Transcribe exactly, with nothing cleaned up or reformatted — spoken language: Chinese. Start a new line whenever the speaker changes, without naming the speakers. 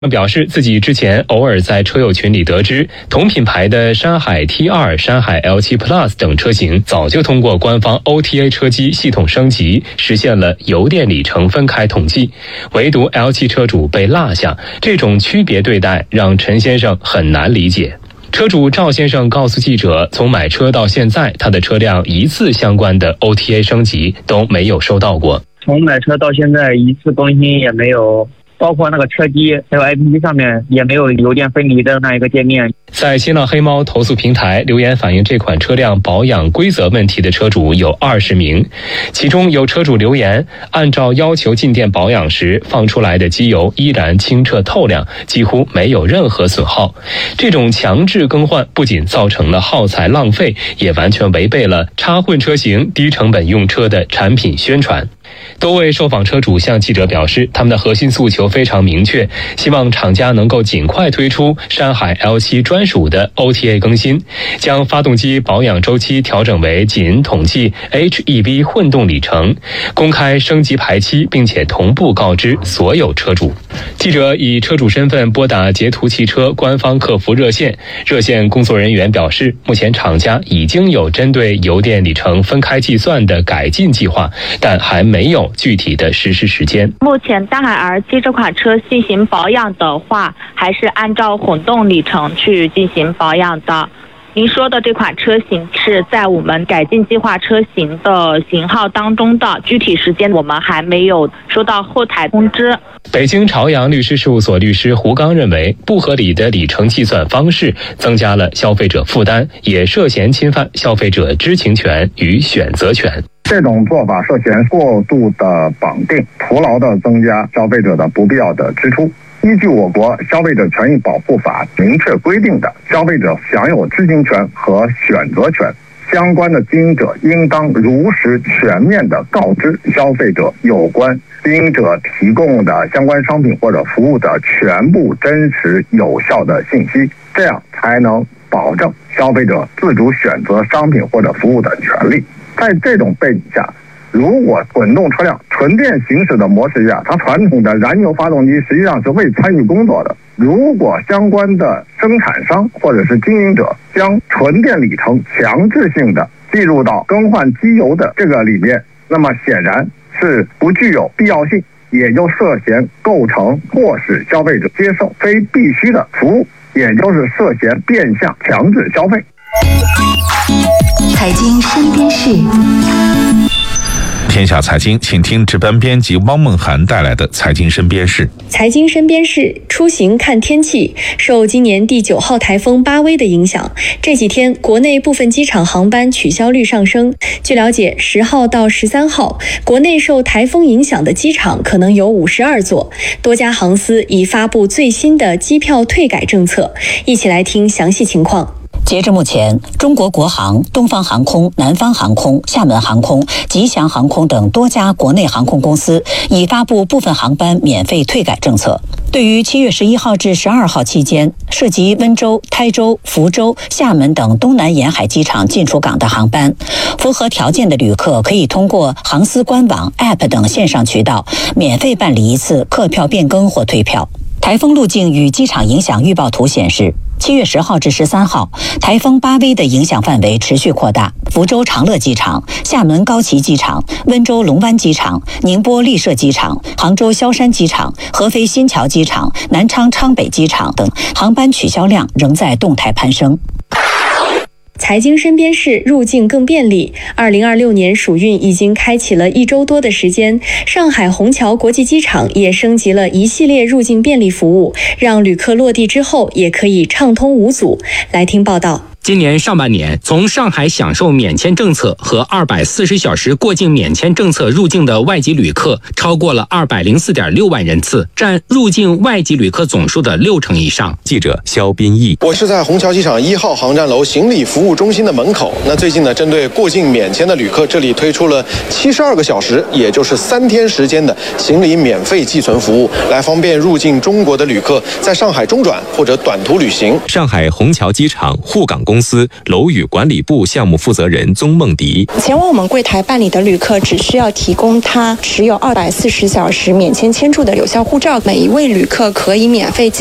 表示自己之前偶尔在车友群里得知，同品牌的山海 T 二、山海 L 七 Plus 等车型早就通过官方 O T A 车机系统升级，实现了油电里程分开统计，唯独 L 七 车主被落下，这种区别对待让陈先生很难理解。车主赵先生告诉记者，从买车到现在，他的车辆一次相关的 O T A 升级都没有收到过。
从买车到现在一次更新也没有，包括那个车机还有 A P P 上面也没有油电分离的那一个界面。
在新浪黑猫投诉平台留言反映这款车辆保养规则问题的车主有二十名，其中有车主留言，按照要求进店保养时放出来的机油依然清澈透亮，几乎没有任何损耗。这种强制更换不仅造成了耗材浪费，也完全违背了插混车型低成本用车的产品宣传。多位受访车主向记者表示，他们的核心诉求非常明确，希望厂家能够尽快推出山海 L 七 专属的 O T A 更新，将发动机保养周期调整为仅统计 H E V 混动里程，公开升级排期，并且同步告知所有车主。记者以车主身份拨打捷途汽车官方客服热线，热线工作人员表示，目前厂家已经有针对油电里程分开计算的改进计划，但还没有具体的实施时间。
目前山海 R 七 这款车进行保养的话，还是按照混动里程去进行保养的。您说的这款车型是在我们改进计划车型的型号当中的，具体时间我们还没有收到后台通知。
北京朝阳律师事务所律师胡刚认为，不合理的里程计算方式增加了消费者负担，也涉嫌侵犯消费者知情权与选择权。
这种做法涉嫌过度的绑定，徒劳的增加消费者的不必要的支出。依据我国消费者权益保护法明确规定的，消费者享有知情权和选择权，相关的经营者应当如实全面地告知消费者有关经营者提供的相关商品或者服务的全部真实有效的信息，这样才能保证消费者自主选择商品或者服务的权利。在这种背景下，如果混动车辆纯电行驶的模式下，它传统的燃油发动机实际上是未参与工作的。如果相关的生产商或者是经营者将纯电里程强制性的计入到更换机油的这个里面，那么显然是不具有必要性，也就涉嫌构成迫使消费者接受非必须的服务，也就是涉嫌变相强制消费。
财经身边事，
天下财经，请听值班编辑汪梦涵带来的财经身边事。
财经身边事，出行看天气。受今年第九号台风巴威的影响，这几天国内部分机场航班取消率上升。据了解，十号到十三号，国内受台风影响的机场可能有五十二座，多家航司已发布最新的机票退改政策。一起来听详细情况。
截至目前，中国国航、东方航空、南方航空、厦门航空、吉祥航空等多家国内航空公司已发布部分航班免费退改政策。对于七月十一号至十二号期间涉及温州、台州、福州、厦门等东南沿海机场进出港的航班，符合条件的旅客可以通过航司官网、A P P 等线上渠道免费办理一次客票变更或退票。台风路径与机场影响预报图显示，七月十号至十三号，台风巴威的影响范围持续扩大，福州长乐机场、厦门高崎机场、温州龙湾机场、宁波丽舍机场、杭州萧山机场、合肥新桥机场、南昌昌北机场等航班取消量仍在动态攀升。
财经身边事，入境更便利。二零二六年暑运已经开启了一周多的时间，上海虹桥国际机场也升级了一系列入境便利服务，让旅客落地之后也可以畅通无阻。来听报道。
今年上半年，从上海享受免签政策和二百四十小时过境免签政策入境的外籍旅客超过了二百零四点六万人次，占入境外籍旅客总数的六成以上。
记者肖斌毅，
我是在虹桥机场一号航站楼行李服务中心的门口。那最近呢，针对过境免签的旅客，这里推出了七十二个小时，也就是三天时间的行李免费寄存服务，来方便入境中国的旅客在上海中转或者短途旅行。
上海虹桥机场沪港公
公司楼宇管理部项目负责人宗梦迪。
前往我们柜台办理的旅客只需要提供他持有二百四十小时免签签注的有效护照，每一位旅客可以免费